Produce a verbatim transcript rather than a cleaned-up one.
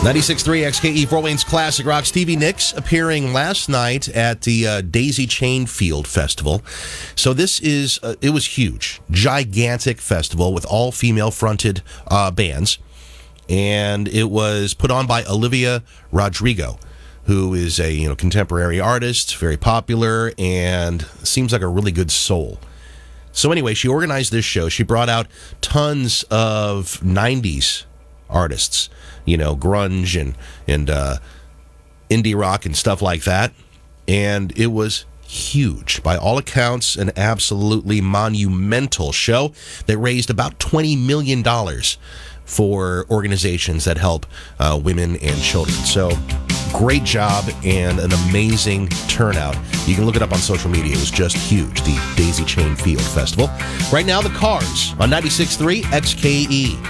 ninety-six point three X K E, Fort Wayne's Classic Rock. Stevie Nicks appearing last night at the uh, Daisy Chain Field Festival. So this is, uh, it was huge, gigantic festival with all female fronted uh, bands. And it was put on by Olivia Rodrigo, who is a you know contemporary artist, very popular, and seems like a really good soul. So anyway, she organized this show. She brought out tons of nineties artists, you know, grunge and and uh, indie rock and stuff like that. And it was huge. By all accounts, an absolutely monumental show that raised about twenty million dollars for organizations that help uh, women and children. So great job and an amazing turnout. You can look it up on social media. It was just huge, the Daisy Chain Field Festival. Right now, the Cars on ninety-six point three X K E.